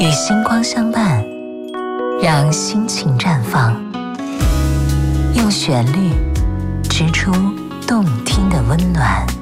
与星光相伴，让心情绽放，用旋律织出动听的温暖。